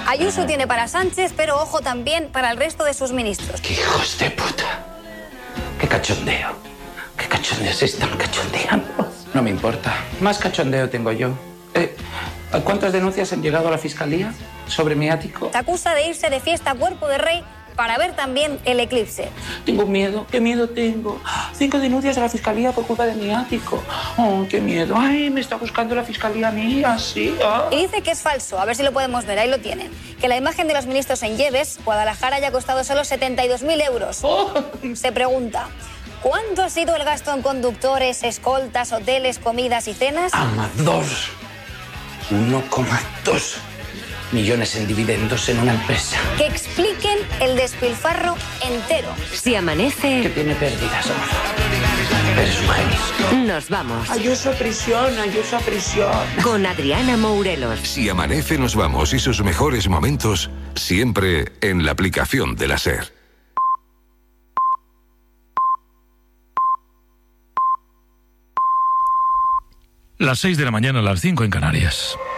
Ayuso tiene para Sánchez, pero ojo también para el resto de sus ministros. ¡Qué hijos de puta! ¡Qué cachondeo! ¡Qué cachondeo se están cachondeando! No me importa. Más cachondeo tengo yo. ¿Cuántas denuncias han llegado a la fiscalía sobre mi ático? Te acusa de irse de fiesta a cuerpo de rey para ver también el eclipse. Tengo miedo. ¿Qué miedo tengo? 5 denuncias a la fiscalía por culpa de mi ático. ¡Oh, qué miedo! ¡Ay, me está buscando la fiscalía a mí! Así. Y dice que es falso. A ver si lo podemos ver. Ahí lo tienen. Que la imagen de los ministros en Lleves, Guadalajara, haya costado solo 72.000 euros. Oh. Se pregunta, ¿cuánto ha sido el gasto en conductores, escoltas, hoteles, comidas y cenas? Amador. 1,2 millones en dividendos en una empresa. Que expliquen el despilfarro entero. Si amanece... Que tiene pérdidas, amor. Eres un genio. Nos vamos. Ayuso a prisión, Ayuso a prisión. Con Adriana Mourelos. Si amanece, nos vamos y sus mejores momentos siempre en la aplicación de la SER. Las 6 de la mañana, las 5 en Canarias.